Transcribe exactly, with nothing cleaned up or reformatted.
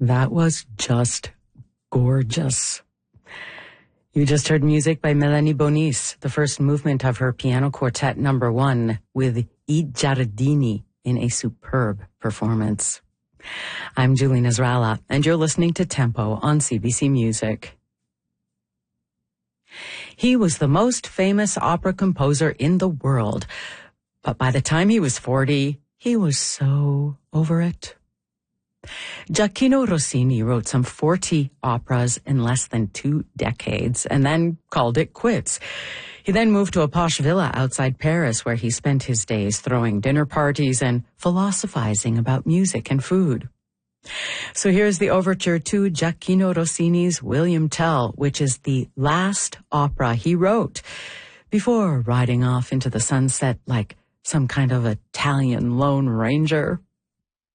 That was just gorgeous. You just heard music by Melanie Bonis, the first movement of her piano quartet number one, with I Giardini in a superb performance. I'm Julie Nasrallah, and you're listening to Tempo on C B C Music. He was the most famous opera composer in the world, but by the time he was forty, he was so over it. Gioachino Rossini wrote some forty operas in less than two decades and then called it quits. He then moved to a posh villa outside Paris where he spent his days throwing dinner parties and philosophizing about music and food. So here's the overture to Gioachino Rossini's William Tell, which is the last opera he wrote before riding off into the sunset like some kind of Italian Lone Ranger.